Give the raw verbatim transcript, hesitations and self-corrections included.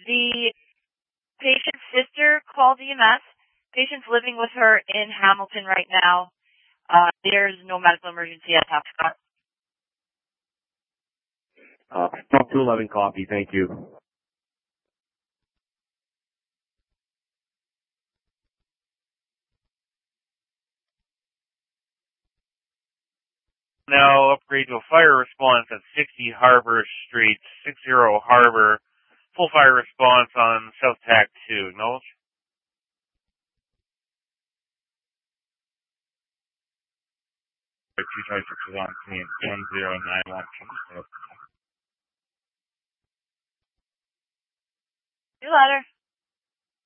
The patient's sister called E M S. Patient's living with her in Hamilton right now. Uh, there's no medical emergency at Tapscott. Uh, two eleven copy, thank you. Now upgrade to a fire response at sixty Harbor Street, sixty Harbor. Full fire response on South Tack two. Acknowledge. two twenty-six is on scene, one zero nine one. Your ladder.